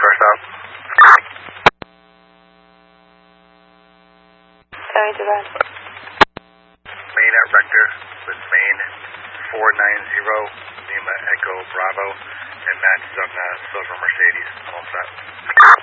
first out. Sorry, Duran. Main at Rector with main 490 Lima Echo Bravo, and Matt's on Silver Mercedes. Almost set.